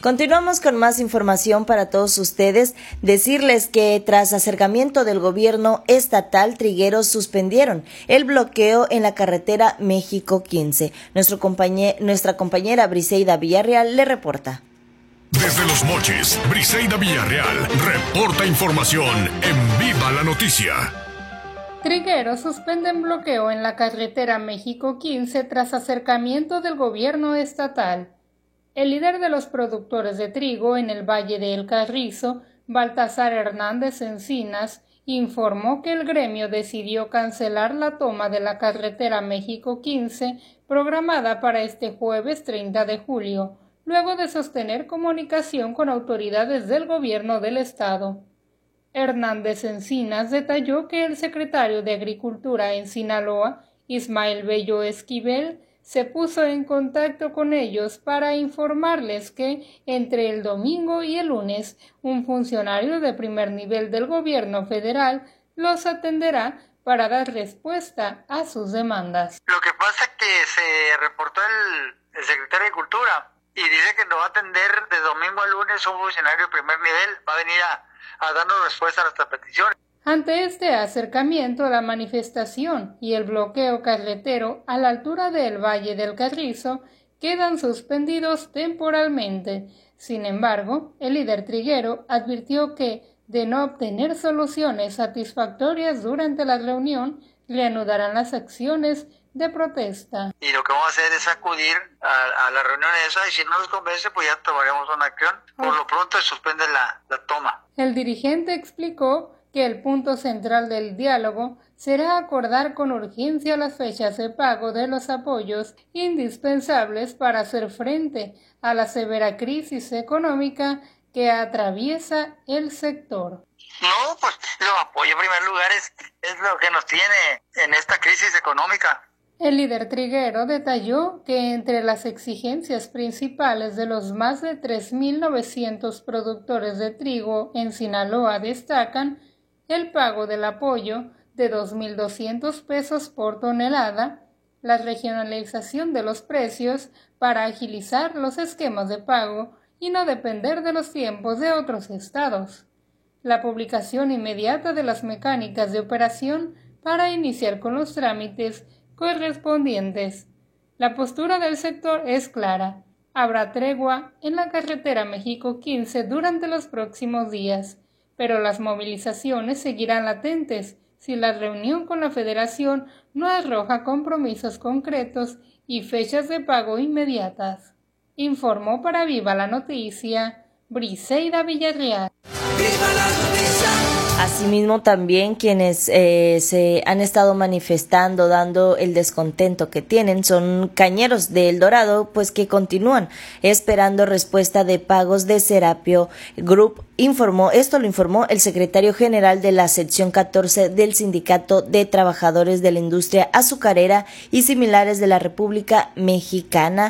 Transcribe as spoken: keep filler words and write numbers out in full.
Continuamos con más información para todos ustedes. Decirles que tras acercamiento del gobierno estatal, trigueros suspendieron el bloqueo en la carretera México quince. Nuestro compañe- nuestra compañera Briseida Villarreal le reporta. Desde Los Mochis, Briseida Villarreal reporta información en Viva la Noticia. Trigueros suspenden bloqueo en la carretera México quince tras acercamiento del gobierno estatal. El líder de los productores de trigo en el Valle de El Carrizo, Baltasar Hernández Encinas, informó que el gremio decidió cancelar la toma de la carretera México quince programada para este jueves treinta de julio, luego de sostener comunicación con autoridades del gobierno del estado. Hernández Encinas detalló que el secretario de Agricultura en Sinaloa, Ismael Bello Esquivel, se puso en contacto con ellos para informarles que entre el domingo y el lunes un funcionario de primer nivel del gobierno federal los atenderá para dar respuesta a sus demandas. Lo que pasa es que se reportó el, el secretario de Agricultura y dice que nos va a atender de domingo a lunes un funcionario de primer nivel, va a venir a, a darnos respuesta a nuestras peticiones. Ante este acercamiento, la manifestación y el bloqueo carretero a la altura del Valle del Carrizo quedan suspendidos temporalmente. Sin embargo, el líder triguero advirtió que, de no obtener soluciones satisfactorias durante la reunión, reanudarán las acciones de protesta. Y lo que vamos a hacer es acudir a, a la reunión esa y si no nos convence, pues ya tomaremos una acción. Por lo pronto se suspende la, la toma. El dirigente explicó que el punto central del diálogo será acordar con urgencia las fechas de pago de los apoyos indispensables para hacer frente a la severa crisis económica que atraviesa el sector. No, pues los apoyos en primer lugar es, es lo que nos tiene en esta crisis económica. El líder triguero detalló que entre las exigencias principales de los más de tres mil novecientos productores de trigo en Sinaloa destacan el pago del apoyo de dos mil doscientos pesos por tonelada, la regionalización de los precios para agilizar los esquemas de pago y no depender de los tiempos de otros estados, la publicación inmediata de las mecánicas de operación para iniciar con los trámites correspondientes. La postura del sector es clara. Habrá tregua en la carretera México quince durante los próximos días, pero las movilizaciones seguirán latentes si la reunión con la Federación no arroja compromisos concretos y fechas de pago inmediatas. Informó para Viva la Noticia, Briseida Villarreal. ¡Viva la Noticia! Asimismo, también quienes eh, se han estado manifestando, dando el descontento que tienen, son cañeros de El Dorado, pues que continúan esperando respuesta de pagos de Serapio Group. Informó, esto lo informó el secretario general de la sección catorce del Sindicato de Trabajadores de la Industria Azucarera y Similares de la República Mexicana,